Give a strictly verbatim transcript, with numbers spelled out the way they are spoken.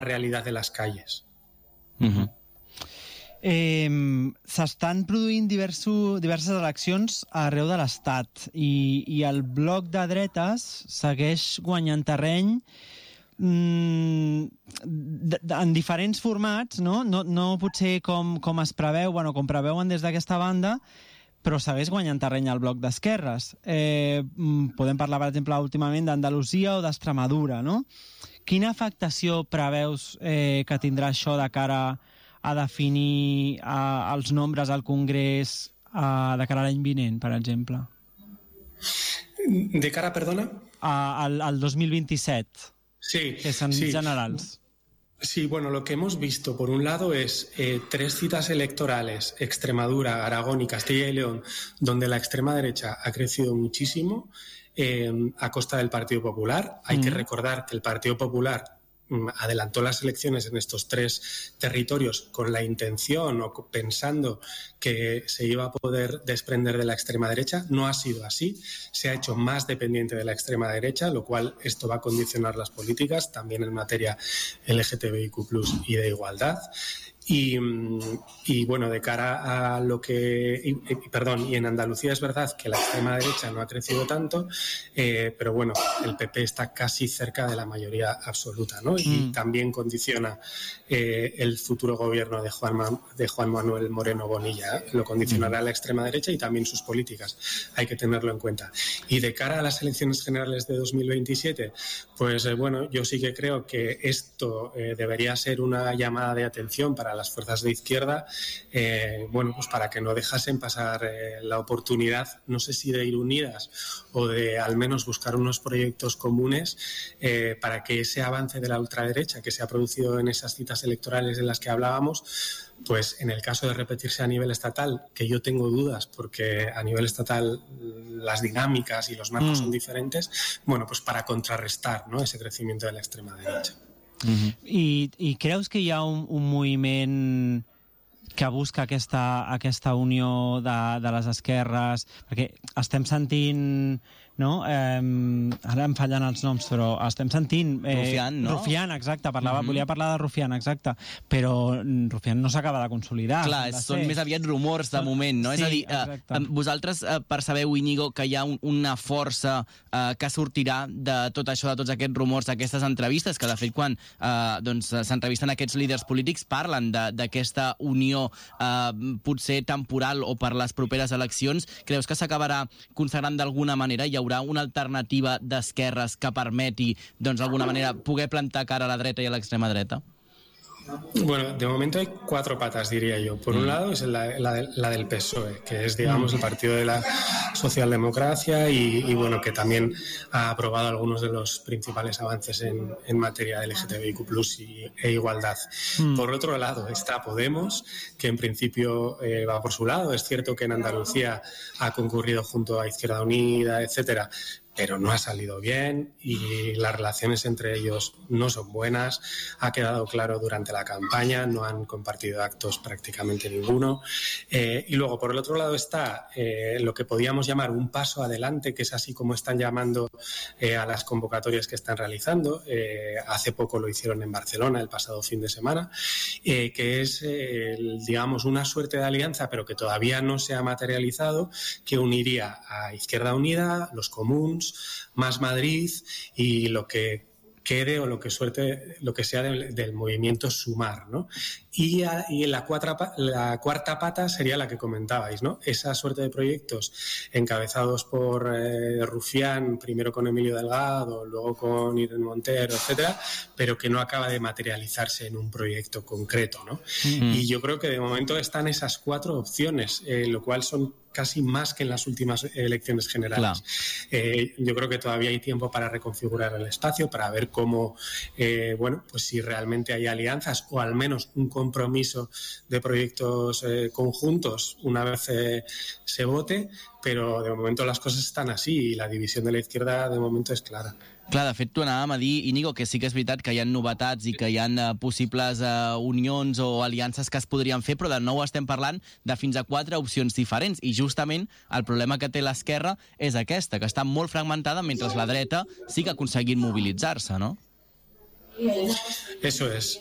realidad de las calles. Uh-huh. Eh, S'estan produint diverso, diverses eleccions arreu de l'Estat i, i el bloc de dretes segueix guanyant terreny mm, de, de, en diferents formats, no, no, no potser com, com es preveu, bueno, com preveuen des d'aquesta banda, però segueix guanyant terreny al bloc d'esquerres. Eh, podem parlar, per exemple, últimament d'Andalusia o d'Extremadura, no? Quina afectació preveus eh, que tindrà això de cara a definir uh, els nombres al Congrés uh, de cara a l'any vinent, per exemple? De cara, perdona? Uh, al, al dos mil vint-i-set, sí, que són sí. generals. Sí, bueno, lo que hemos visto, por un lado, es eh, tres citas electorales, Extremadura, Aragón y Castilla y León, donde la extrema derecha ha crecido muchísimo eh, a costa del Partido Popular. Hay mm. que recordar que el Partido Popular adelantó las elecciones en estos tres territorios con la intención o pensando que se iba a poder desprender de la extrema derecha. No ha sido así. Se ha hecho más dependiente de la extrema derecha, lo cual esto va a condicionar las políticas, también en materia L G T B I Q plus, y de igualdad. Y, y bueno, de cara a lo que... Y, y, perdón, y en Andalucía es verdad que la extrema derecha no ha crecido tanto, eh, pero bueno, el P P está casi cerca de la mayoría absoluta, ¿no? Y mm. también condiciona eh, el futuro gobierno de Juan, de Juan Manuel Moreno Bonilla, ¿eh? Lo condicionará mm. la extrema derecha y también sus políticas. Hay que tenerlo en cuenta. Y de cara a las elecciones generales de dos mil veintisiete, pues eh, bueno, yo sí que creo que esto eh, debería ser una llamada de atención para las fuerzas de izquierda, eh, bueno, pues para que no dejasen pasar eh, la oportunidad, no sé si de ir unidas o de al menos buscar unos proyectos comunes eh, para que ese avance de la ultraderecha que se ha producido en esas citas electorales de las que hablábamos, pues en el caso de repetirse a nivel estatal, que yo tengo dudas porque a nivel estatal las dinámicas y los marcos mm. son diferentes, bueno, pues para contrarrestar, ¿no?, ese crecimiento de la extrema derecha. Uh-huh. I, I creus que hi ha un, un moviment que busca aquesta, aquesta unió de, de les esquerres? Perquè estem sentint, no? Eh, ara em fallen els noms, però estem sentint... Eh, Rufián, no? Rufián, exacte. Parlava, uh-huh. Volia parlar de Rufián, exacte. Però Rufián no s'acaba de consolidar. Clar, són ser. més aviat rumors de moment, no? Sí, és a dir, eh, vosaltres eh, percebeu, Íñigo, que hi ha un, una força eh, que sortirà de tot això, de tots aquests rumors, d'aquestes entrevistes, que de fet quan eh, doncs, s'entrevisten aquests líders polítics parlen d'aquesta unió eh, potser temporal o per les properes eleccions. Creus que s'acabarà consagrant d'alguna manera? Hi haurà una alternativa d'esquerres que permeti, doncs, d'alguna manera, poder plantar cara a la dreta i a l'extrema dreta? Bueno, de momento hay cuatro patas, diría yo. Por un lado es la, la, la del P S O E, que es, digamos, el partido de la socialdemocracia y, y bueno, que también ha aprobado algunos de los principales avances en, en materia de L G T B I Q plus y, e igualdad. Mm. Por otro lado está Podemos, que en principio eh, va por su lado. Es cierto que en Andalucía ha concurrido junto a Izquierda Unida, etcétera, pero no ha salido bien y las relaciones entre ellos no son buenas. Ha quedado claro durante la campaña, no han compartido actos prácticamente ninguno. Eh, y luego, por el otro lado, está eh, lo que podíamos llamar un paso adelante, que es así como están llamando eh, a las convocatorias que están realizando. Eh, hace poco lo hicieron en Barcelona, el pasado fin de semana, eh, que es, eh, digamos, una suerte de alianza, pero que todavía no se ha materializado, que uniría a Izquierda Unida, los comuns, Más Madrid y lo que quede o lo que suerte lo que sea del, del movimiento Sumar, ¿no? Y, a, y la, cuarta, la cuarta pata sería la que comentabais, ¿no? Esa suerte de proyectos encabezados por eh, Rufián, primero con Emilio Delgado, luego con Irene Montero, etcétera, pero que no acaba de materializarse en un proyecto concreto, ¿no? Mm-hmm. Y yo creo que de momento están esas cuatro opciones, eh, lo cual son casi más que en las últimas elecciones generales. Claro. Eh, yo creo que todavía hay tiempo para reconfigurar el espacio, para ver cómo, eh, bueno, pues si realmente hay alianzas o al menos un compromiso de proyectos eh, conjuntos una vez eh, se vote, però de moment les coses estan així i la divisió de la izquierda de moment és clara. Clar, de fet, t'ho anàvem a dir, Íñigo, que sí que és veritat que hi ha novetats i que hi ha uh, possibles uh, unions o aliances que es podrien fer, però de nou estem parlant de fins a quatre opcions diferents i justament el problema que té l'esquerra és aquesta, que està molt fragmentada mentre la dreta sí que ha aconseguit mobilitzar-se, no? Eso es.